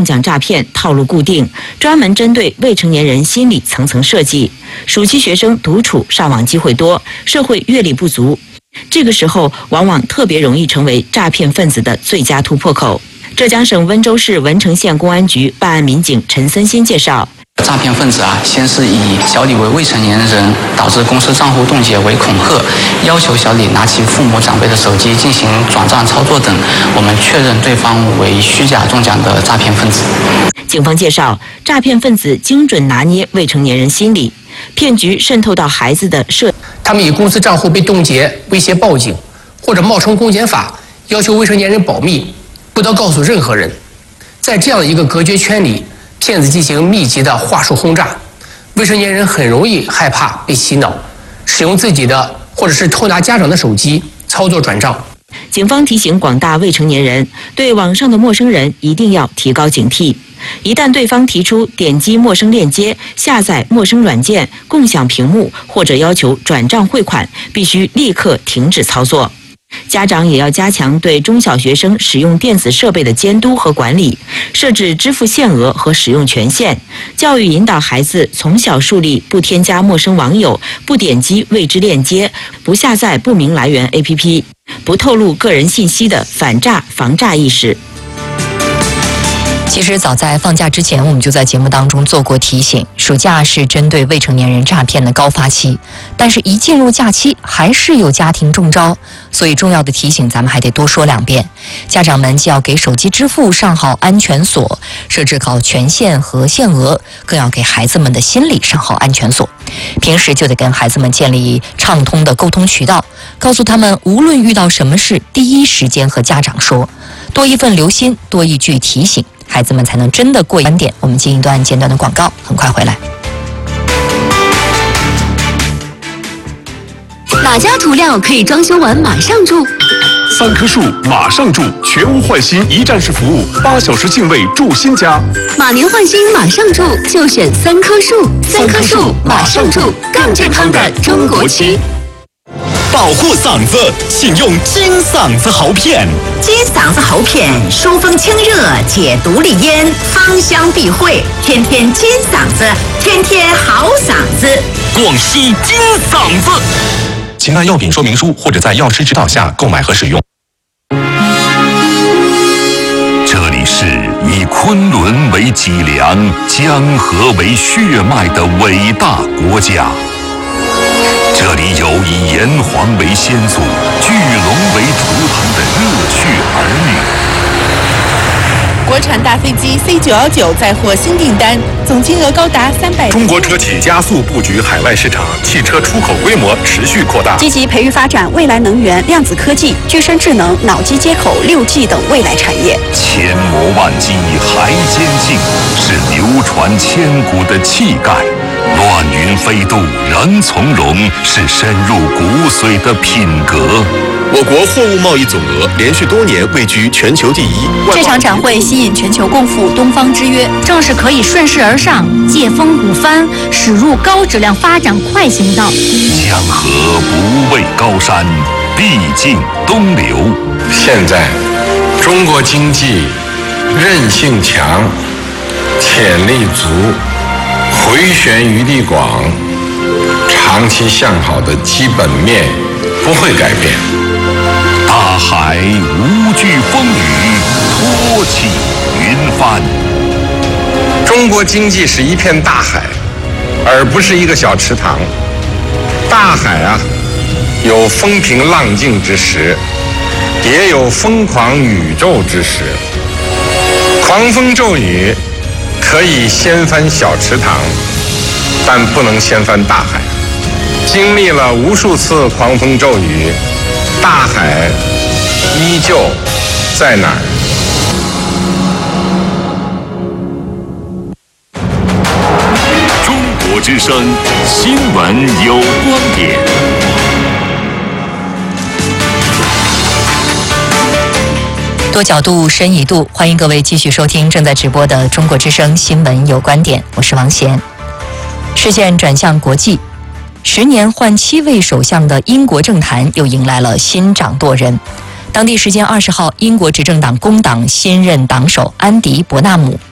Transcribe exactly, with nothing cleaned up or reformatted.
中奖诈骗套路固定，专门针对未成年人心理层层设计。暑期学生独处上网机会多，社会阅历不足，这个时候往往特别容易成为诈骗分子的最佳突破口。浙江省温州市文成县公安局办案民警陈森新介绍。 诈骗分子啊，先是以小李为未成年人，导致公司账户冻结为恐吓，要求小李拿起父母长辈的手机进行转账操作等，我们确认对方为虚假中奖的诈骗分子。 警方介绍，诈骗分子精准拿捏未成年人心理，骗局渗透到孩子的社。 他们以公司账户被冻结威胁报警，或者冒充公检法要求未成年人保密，不得告诉任何人。在这样的一个隔绝圈里，骗子进行密集的话术轰炸，未成年人很容易害怕被洗脑，使用自己的或者是偷拿家长的手机操作转账。 警方提醒广大未成年人，对网上的陌生人一定要提高警惕。一旦对方提出点击陌生链接、下载陌生软件、共享屏幕或者要求转账汇款，必须立刻停止操作。家长也要加强对中小学生使用电子设备的监督和管理，设置支付限额和使用权限，教育引导孩子从小树立不添加陌生网友、不点击未知链接、不下载不明来源 A P P、不透露个人信息的反诈防诈意识。 其实早在放假之前，我们就在节目当中做过提醒，暑假是针对未成年人诈骗的高发期，但是一进入假期还是有家庭中招，所以重要的提醒咱们还得多说两遍。家长们既要给手机支付上好安全锁，设置好权限和限额，更要给孩子们的心理上好安全锁。平时就得跟孩子们建立畅通的沟通渠道，告诉他们无论遇到什么事，第一时间和家长说，多一份留心，多一句提醒，孩子们才能真的过观点。我们进一段简短的广告，很快回来。 哪家涂料可以装修完马上住？ 三棵树马上住，全屋换新一站式服务，八小时净位住新家。 马年换新马上住，就选三棵树。三棵树马上住，更健康的中国区。 保护嗓子，请用金嗓子喉片。 金嗓子喉片，疏风清热，解毒利咽，芳香避秽，天天金嗓子，天天好嗓子。 广西金嗓子。请按药品说明书或者在药师指导下购买和使用。这里是以昆仑为脊梁、江河为血脉的伟大国家。这里有以炎黄为先祖、巨龙为图腾的热血儿女。 国产大飞机 C 九一九再获新订单，总金额高达三百。 中国车企加速布局海外市场，汽车出口规模持续扩大， 积极培育发展未来能源、量子科技、具身智能、脑机接口、六 G 等未来产业。 千磨万击还坚劲，是流传千古的气概。乱云飞渡人从容，是深入骨髓的品格。 我国货物贸易总额连续多年位居全球第一。 这场展会吸引全球共赴东方之约， 正是可以顺势而上、借风鼓帆，驶入高质量发展快行道。 江河不畏高山，必尽东流。 现在，中国经济韧性强，潜力足，回旋余地广，长期向好的基本面不会改变。 大海无惧风雨，托起云帆。 中国经济是一片大海，而不是一个小池塘。大海啊，有风平浪静之时，也有疯狂宇宙之时。狂风骤雨可以掀翻小池塘，但不能掀翻大海。经历了无数次狂风骤雨，大海依旧在哪儿？ 中国之声新闻有观点。 多角度，深一度，欢迎各位继续收听正在直播的中国之声新闻有观点，我是王贤。视线转向国际，十年换七位首相的英国政坛又迎来了新掌舵人。当地时间二十号，英国执政党工党新任党首安迪·伯纳姆